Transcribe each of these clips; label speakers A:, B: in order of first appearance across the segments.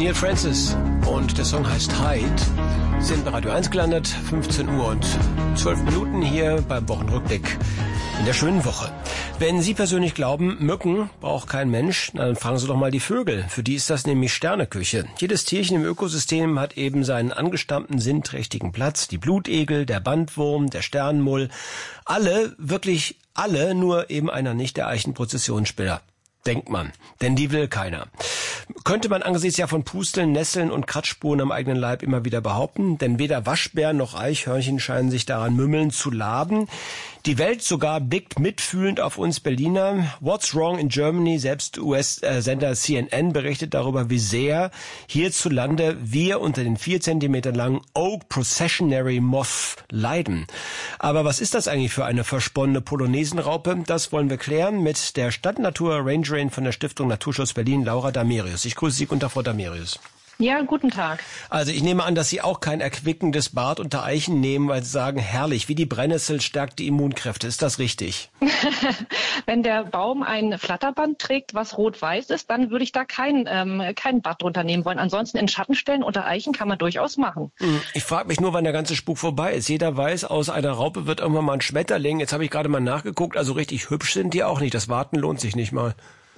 A: Neil Francis und der Song heißt Hyde. Sind bei Radio 1 gelandet, 15 Uhr und 12 Minuten hier beim Wochenrückblick in der schönen Woche. Wenn Sie persönlich glauben, Mücken braucht kein Mensch, dann fragen Sie doch mal die Vögel. Für die ist das nämlich Sterneküche. Jedes Tierchen im Ökosystem hat eben seinen angestammten, sinnträchtigen Platz. Die Blutegel, der Bandwurm, der Sternenmull. Alle, wirklich alle, nur eben einer nicht, der Eichenprozessionsspinner. Denkt man, denn die will keiner. Könnte man angesichts ja von Pusteln, Nesseln und Kratzspuren am eigenen Leib immer wieder behaupten, denn weder Waschbären noch Eichhörnchen scheinen sich daran mümmeln zu laben. Die Welt sogar blickt mitfühlend auf uns Berliner. What's wrong in Germany? Selbst US-Sender CNN berichtet darüber, wie sehr hierzulande wir unter den 4 Zentimeter langen Oak Processionary Moth leiden. Aber was ist das eigentlich für eine versponnene Polonesenraupe? Das wollen wir klären mit der Stadtnatur-Rangerin von der Stiftung Naturschutz Berlin, Laura Damerius. Ich grüße Sie, guten Tag, Frau Damerius.
B: Ja, guten Tag.
A: Also ich nehme an, dass Sie auch kein erquickendes Bad unter Eichen nehmen, weil Sie sagen, herrlich, wie die Brennnessel stärkt die Immunkräfte. Ist das richtig?
B: Wenn der Baum ein Flatterband trägt, was rot-weiß ist, dann würde ich da kein Bad drunter nehmen wollen. Ansonsten in Schattenstellen unter Eichen kann man durchaus machen.
A: Ich frage mich nur, wann der ganze Spuk vorbei ist. Jeder weiß, aus einer Raupe wird irgendwann mal ein Schmetterling. Jetzt habe ich gerade mal nachgeguckt, also richtig hübsch sind die auch nicht. Das Warten lohnt sich nicht mal.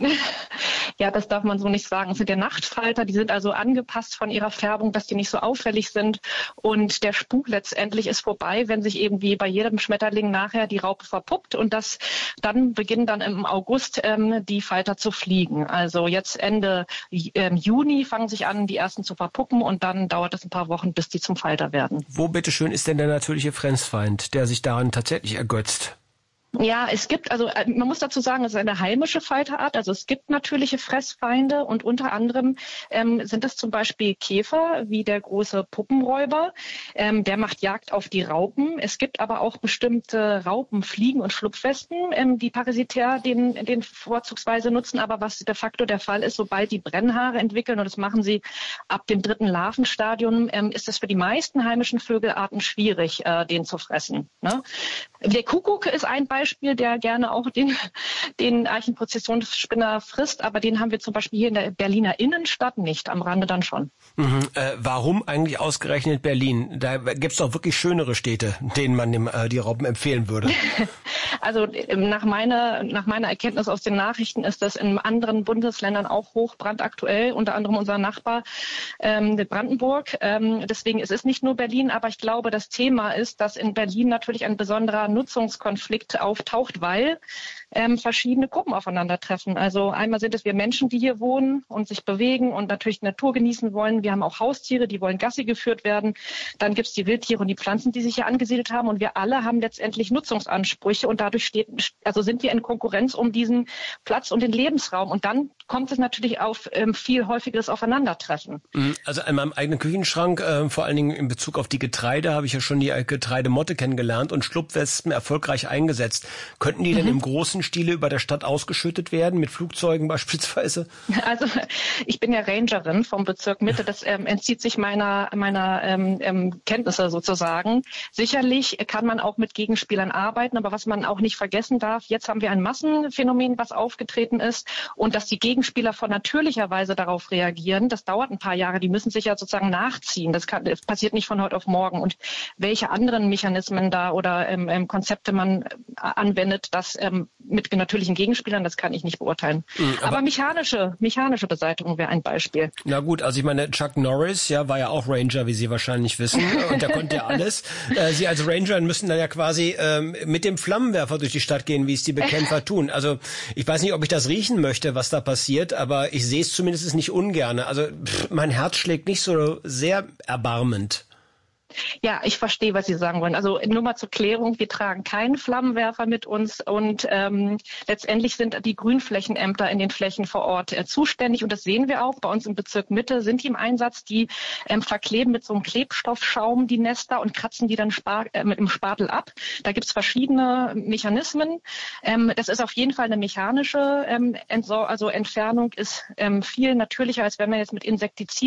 B: Ja, das darf man so nicht sagen. Es sind ja Nachtfalter, die sind also angepasst von ihrer Färbung, dass die nicht so auffällig sind. Und der Spuk letztendlich ist vorbei, wenn sich eben wie bei jedem Schmetterling nachher die Raupe verpuppt. Und dann beginnen dann im August die Falter zu fliegen. Also jetzt Ende Juni fangen sich an, die ersten zu verpuppen. Und dann dauert es ein paar Wochen, bis die zum Falter werden.
A: Wo bitteschön ist denn der natürliche Fressfeind, der sich daran tatsächlich ergötzt?
B: Ja, es gibt, also man muss dazu sagen, es ist eine heimische Falterart, also es gibt natürliche Fressfeinde und unter anderem sind es zum Beispiel Käfer, wie der große Puppenräuber, der macht Jagd auf die Raupen. Es gibt aber auch bestimmte Raupen, Fliegen und Schlupfwespen, die parasitär den vorzugsweise nutzen, aber was de facto der Fall ist, sobald die Brennhaare entwickeln, und das machen sie ab dem 3. Larvenstadium, ist es für die meisten heimischen Vögelarten schwierig, den zu fressen. Ne? Der Kuckuck ist ein Beispiel, der gerne auch den Eichenprozessionsspinner frisst, aber den haben wir zum Beispiel hier in der Berliner Innenstadt nicht, am Rande dann schon.
A: Warum eigentlich ausgerechnet Berlin? Da gibt's doch wirklich schönere Städte, denen man die Raupen empfehlen würde.
B: Also nach meiner Erkenntnis aus den Nachrichten ist das in anderen Bundesländern auch hochbrandaktuell, unter anderem unser Nachbar Brandenburg. Deswegen ist es nicht nur Berlin, aber ich glaube, das Thema ist, dass in Berlin natürlich ein besonderer Nutzungskonflikt auftaucht, weil verschiedene Gruppen aufeinandertreffen. Also einmal sind es wir Menschen, die hier wohnen und sich bewegen und natürlich Natur genießen wollen. Wir haben auch Haustiere, die wollen Gassi geführt werden. Dann gibt es die Wildtiere und die Pflanzen, die sich hier angesiedelt haben. Und wir alle haben letztendlich Nutzungsansprüche und dadurch sind wir in Konkurrenz um diesen Platz und den Lebensraum. Und dann kommt es natürlich auf viel häufigeres Aufeinandertreffen.
A: Also in meinem eigenen Küchenschrank, vor allen Dingen in Bezug auf die Getreide, habe ich ja schon die Getreidemotte kennengelernt und Schlupfwespen erfolgreich eingesetzt. Könnten die denn im großen Stile über der Stadt ausgeschüttet werden, mit Flugzeugen beispielsweise?
B: Also ich bin ja Rangerin vom Bezirk Mitte, das entzieht sich meiner Kenntnisse sozusagen. Sicherlich kann man auch mit Gegenspielern arbeiten, aber was man auch nicht vergessen darf, jetzt haben wir ein Massenphänomen, was aufgetreten ist, und dass die Gegenspieler von natürlicher Weise darauf reagieren, das dauert ein paar Jahre, die müssen sich ja sozusagen nachziehen, das passiert nicht von heute auf morgen. Und welche anderen Mechanismen da oder Konzepte man anwendet, das mit natürlichen Gegenspielern, das kann ich nicht beurteilen. Aber mechanische Beseitigung wäre ein Beispiel.
A: Na gut, also ich meine, Chuck Norris war ja auch Ranger, wie Sie wahrscheinlich wissen, und der konnte ja alles. Sie als Ranger müssen dann ja quasi mit dem Flammenwerfer durch die Stadt gehen, wie es die Bekämpfer tun. Also ich weiß nicht, ob ich das riechen möchte, was da passiert, aber ich sehe es zumindest nicht ungerne. Also mein Herz schlägt nicht so sehr erbarmend.
B: Ja, ich verstehe, was Sie sagen wollen. Also nur mal zur Klärung, wir tragen keinen Flammenwerfer mit uns und letztendlich sind die Grünflächenämter in den Flächen vor Ort zuständig und das sehen wir auch. Bei uns im Bezirk Mitte sind die im Einsatz, die verkleben mit so einem Klebstoffschaum die Nester und kratzen die dann mit dem Spatel ab. Da gibt's verschiedene Mechanismen. Das ist auf jeden Fall eine mechanische Entfernung, ist viel natürlicher, als wenn man jetzt mit Insektiziden